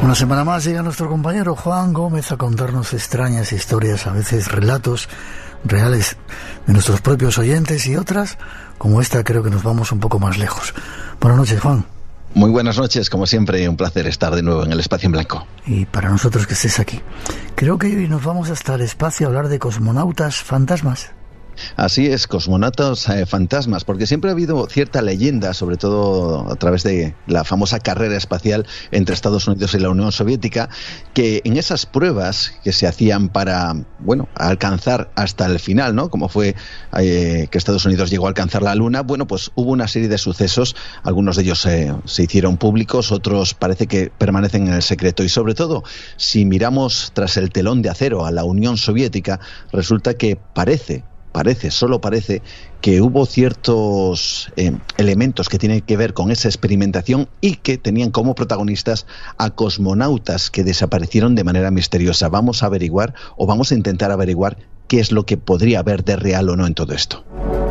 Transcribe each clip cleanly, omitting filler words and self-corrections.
Una semana más llega nuestro compañero Juan Gómez a contarnos extrañas historias, a veces relatos reales de nuestros propios oyentes, y otras, como esta, creo que nos vamos un poco más lejos. Buenas noches, Juan. Muy buenas noches, como siempre, un placer estar de nuevo en el Espacio en Blanco. Y para nosotros que estés aquí. Creo que hoy nos vamos hasta el espacio a hablar de cosmonautas fantasmas. Así es, cosmonautas fantasmas, porque siempre ha habido cierta leyenda, sobre todo a través de la famosa carrera espacial entre Estados Unidos y la Unión Soviética, que en esas pruebas que se hacían para, alcanzar hasta el final, ¿no? Como fue que Estados Unidos llegó a alcanzar la Luna, pues hubo una serie de sucesos, algunos de ellos se hicieron públicos, otros parece que permanecen en el secreto, y sobre todo, si miramos tras el telón de acero a la Unión Soviética, resulta que solo parece que hubo ciertos elementos que tienen que ver con esa experimentación y que tenían como protagonistas a cosmonautas que desaparecieron de manera misteriosa. Vamos a intentar averiguar qué es lo que podría haber de real o no en todo esto.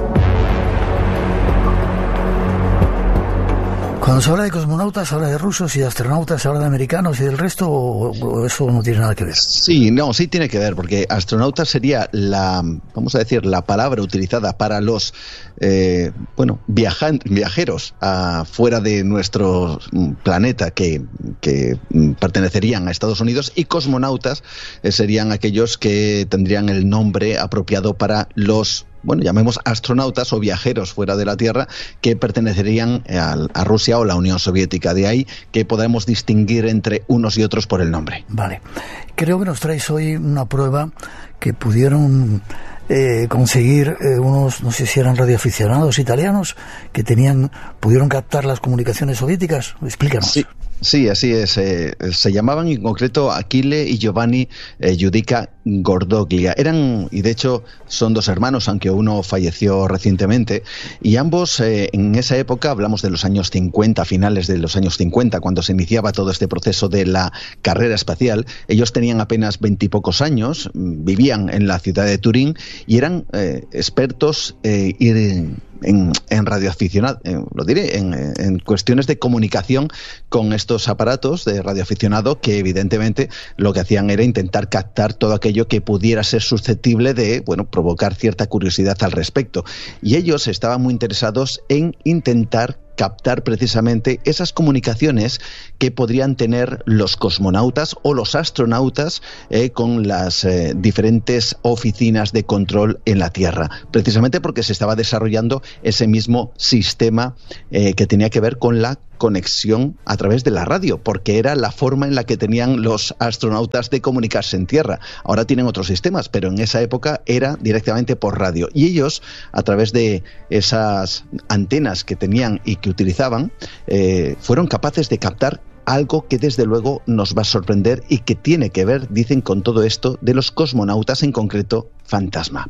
Cuando se habla de cosmonautas, se habla de rusos, y de astronautas se habla de americanos y del resto, o eso no tiene nada que ver. Sí tiene que ver, porque astronautas sería la palabra utilizada para los viajeros fuera de nuestro planeta que pertenecerían a Estados Unidos, y cosmonautas serían aquellos que tendrían el nombre apropiado para los llamemos astronautas o viajeros fuera de la Tierra que pertenecerían a Rusia o la Unión Soviética. De ahí que podemos distinguir entre unos y otros por el nombre. Vale. Creo que nos traes hoy una prueba que pudieron conseguir unos, no sé si eran radioaficionados italianos, que pudieron captar las comunicaciones soviéticas. Explícanos. Sí, así es. Se llamaban en concreto Achille y Giovanni Giudica Gordoglia. Y de hecho son dos hermanos, aunque uno falleció recientemente, y ambos en esa época, hablamos de los años 50, finales de los años 50, cuando se iniciaba todo este proceso de la carrera espacial. Ellos tenían apenas 20 y pocos años, vivían en la ciudad de Turín y eran expertos en radioaficionado, en cuestiones de comunicación con estos aparatos de radioaficionado, que evidentemente lo que hacían era intentar captar todo aquello que pudiera ser susceptible de provocar cierta curiosidad al respecto. Y ellos estaban muy interesados en intentar captar precisamente esas comunicaciones que podrían tener los cosmonautas o los astronautas con las diferentes oficinas de control en la Tierra, precisamente porque se estaba desarrollando ese mismo sistema que tenía que ver con la conexión a través de la radio, porque era la forma en la que tenían los astronautas de comunicarse en Tierra. Ahora tienen otros sistemas, pero en esa época era directamente por radio, y ellos, a través de esas antenas que tenían y que utilizaban, fueron capaces de captar algo que desde luego nos va a sorprender y que tiene que ver, dicen, con todo esto de los cosmonautas, en concreto fantasma.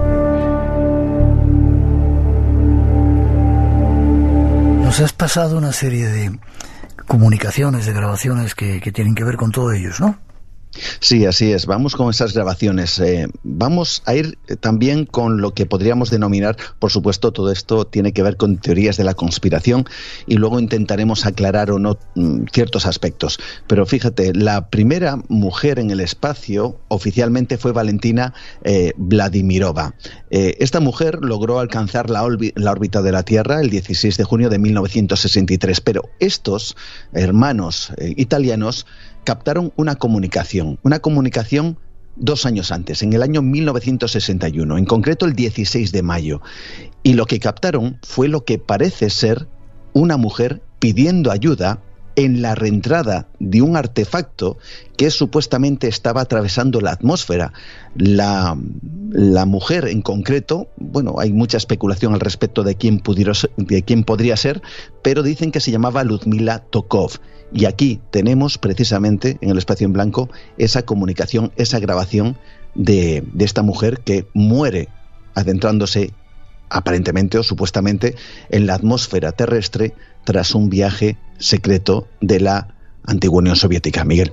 Nos has pasado una serie de comunicaciones, de grabaciones que tienen que ver con todos ellos, ¿no? Sí, así es. Vamos con esas grabaciones. Vamos a ir también con lo que podríamos denominar, por supuesto, todo esto tiene que ver con teorías de la conspiración, y luego intentaremos aclarar o no ciertos aspectos. Pero fíjate, la primera mujer en el espacio oficialmente fue Valentina Vladimirova. Esta mujer logró alcanzar la órbita de la Tierra el 16 de junio de 1963, pero estos hermanos italianos captaron una comunicación 2 años antes, en el año 1961, en concreto el 16 de mayo. Y lo que captaron fue lo que parece ser una mujer pidiendo ayuda en la reentrada de un artefacto que supuestamente estaba atravesando la atmósfera. La mujer en concreto, hay mucha especulación al respecto de quién podría ser, pero dicen que se llamaba Ludmila Tokov. Y aquí tenemos precisamente en el Espacio en Blanco esa comunicación, esa grabación de esta mujer que muere adentrándose aparentemente o supuestamente en la atmósfera terrestre tras un viaje secreto de la antigua Unión Soviética. Miguel.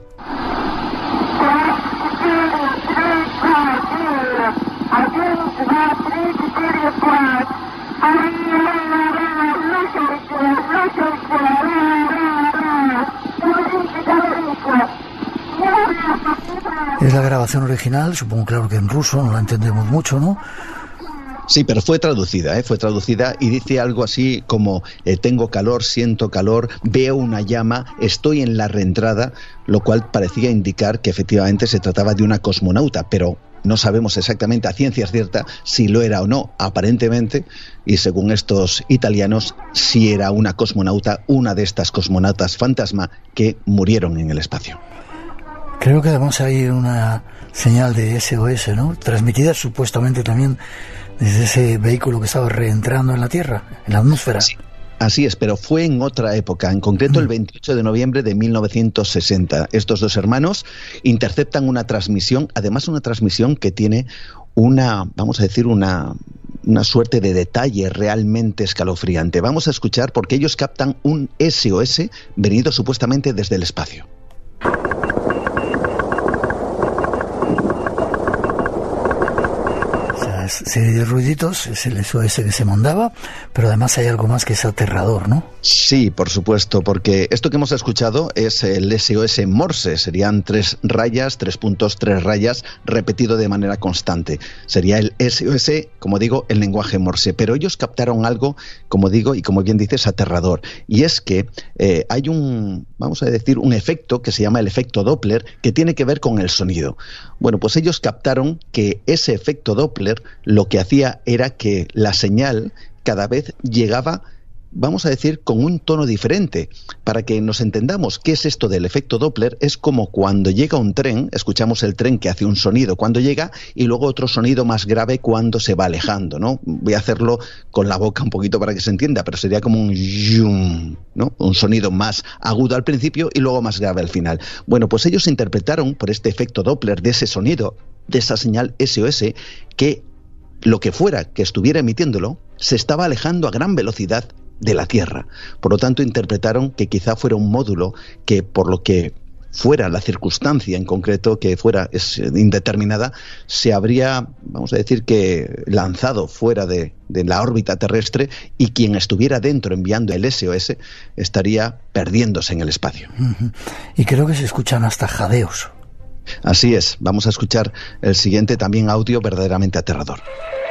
Es la grabación original, supongo, claro, que en ruso, no la entendemos mucho, ¿no? Sí, pero fue traducida y dice algo así como tengo calor, siento calor, veo una llama, estoy en la reentrada, lo cual parecía indicar que efectivamente se trataba de una cosmonauta, pero no sabemos exactamente a ciencia cierta si lo era o no. Aparentemente, y según estos italianos, sí era una cosmonauta, una de estas cosmonautas fantasma que murieron en el espacio. Creo que además hay una señal de SOS, ¿no? Transmitida supuestamente también desde ese vehículo que estaba reentrando en la Tierra, en la atmósfera. Sí. Así es, pero fue en otra época, en concreto el 28 de noviembre de 1960. Estos dos hermanos interceptan una transmisión, además una transmisión que tiene una suerte de detalle realmente escalofriante. Vamos a escuchar porque ellos captan un SOS venido supuestamente desde el espacio. Serie de ruiditos, es el SOS que se mandaba, pero además hay algo más que es aterrador, ¿no? Sí, por supuesto, porque esto que hemos escuchado es el SOS Morse, serían 3 rayas, 3 puntos, 3 rayas, repetido de manera constante. Sería el SOS, como digo, el lenguaje Morse, pero ellos captaron algo, como digo, y como bien dices, aterrador, y es que hay un efecto que se llama el efecto Doppler, que tiene que ver con el sonido. Bueno, pues ellos captaron que ese efecto Doppler lo que hacía era que la señal cada vez llegaba, vamos a decir, con un tono diferente. Para que nos entendamos qué es esto del efecto Doppler, es como cuando llega un tren, escuchamos el tren que hace un sonido cuando llega y luego otro sonido más grave cuando se va alejando, ¿no? Voy a hacerlo con la boca un poquito para que se entienda, pero sería como un yum, ¿no? Un sonido más agudo al principio y luego más grave al final. Bueno, pues ellos interpretaron por este efecto Doppler de ese sonido, de esa señal SOS, que lo que fuera que estuviera emitiéndolo se estaba alejando a gran velocidad de la Tierra. Por lo tanto, interpretaron que quizá fuera un módulo que, por lo que fuera la circunstancia en concreto, que fuera indeterminada, se habría, vamos a decir, que lanzado fuera de la órbita terrestre, y quien estuviera dentro enviando el SOS estaría perdiéndose en el espacio. Y creo que se escuchan hasta jadeos. Así es, vamos a escuchar el siguiente también audio verdaderamente aterrador.